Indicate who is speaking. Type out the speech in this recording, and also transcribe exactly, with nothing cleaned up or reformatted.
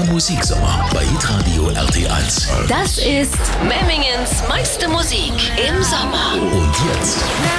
Speaker 1: Der Musiksommer bei Hitradio R T eins.
Speaker 2: Das ist Memmingens meiste Musik im Sommer.
Speaker 1: Und jetzt